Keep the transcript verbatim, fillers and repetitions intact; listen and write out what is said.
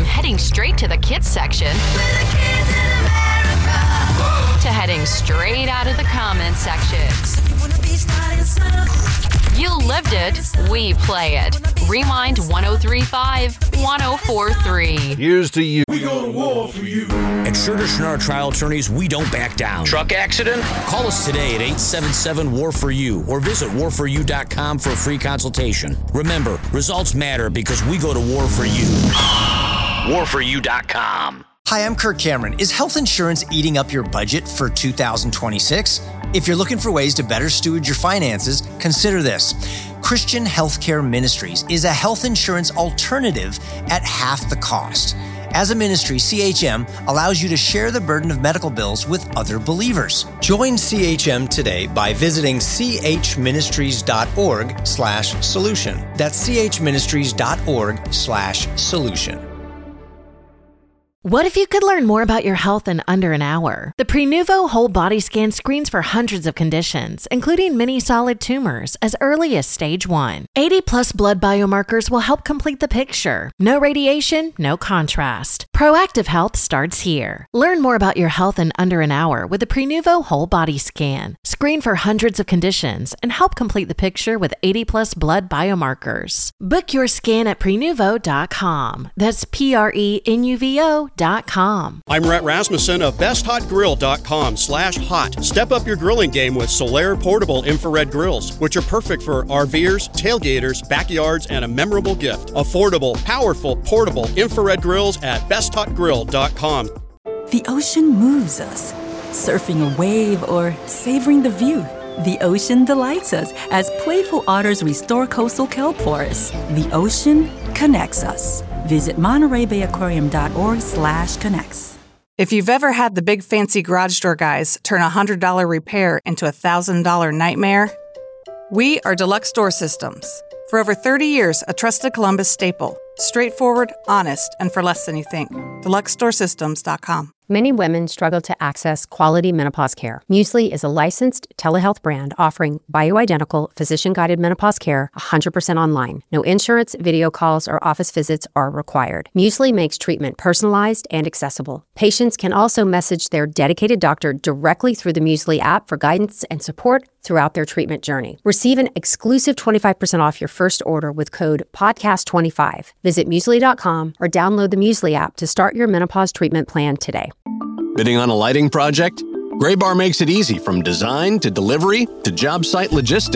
From heading straight to the kids section to heading straight out of the comments sections. You lived it, we play it. Rewind one oh three five, one oh four three. Here's to you. We go to war for you. At Schroeder Schnarr Trial Attorneys, we don't back down. Truck accident? Call us today at eight seven seven, W A R for you or visit war for you dot com for a free consultation. Remember, results matter because we go to war for you. war for you dot com. Hi, I'm Kirk Cameron. Is health insurance eating up your budget for two thousand twenty-six? If you're looking for ways to better steward your finances, consider this. Christian Healthcare Ministries is a health insurance alternative at half the cost. As a ministry, C H M allows you to share the burden of medical bills with other believers. Join C H M today by visiting chministries.org slash solution. That's chministries.org slash solution. What if you could learn more about your health in under an hour? The Prenuvo Whole Body Scan screens for hundreds of conditions, including many solid tumors, as early as stage one. eighty plus blood biomarkers will help complete the picture. No radiation, no contrast. Proactive health starts here. Learn more about your health in under an hour with the Prenuvo Whole Body Scan. Screen for hundreds of conditions and help complete the picture with eighty plus blood biomarkers. Book your scan at prenuvo dot com. That's P R E N U V O dot com. I'm Rhett Rasmussen of best hot grill dot com slash hot. Step up your grilling game with Solaire portable infrared grills, which are perfect for RVers, tailgaters, backyards, and a memorable gift. Affordable, powerful, portable infrared grills at best hot grill dot com. The ocean moves us, surfing a wave or savoring the view. The ocean delights us as playful otters restore coastal kelp forests. The ocean connects us. Visit Monterey Bay Aquarium dot org slash connects. If you've ever had the big fancy garage door guys turn a one hundred dollars repair into a one thousand dollars nightmare, we are Deluxe Door Systems. For over thirty years, a trusted Columbus staple. Straightforward, honest, and for less than you think. deluxe door systems dot com. Many women struggle to access quality menopause care. Muesli is a licensed telehealth brand offering bioidentical, physician-guided menopause care one hundred percent online. No insurance, video calls, or office visits are required. Muesli makes treatment personalized and accessible. Patients can also message their dedicated doctor directly through the Muesli app for guidance and support throughout their treatment journey. Receive an exclusive twenty-five percent off your first order with code podcast twenty-five. Visit muesli dot com or download the Muesli app to start your menopause treatment plan today. Bidding on a lighting project? Graybar makes it easy from design to delivery to job site logistics.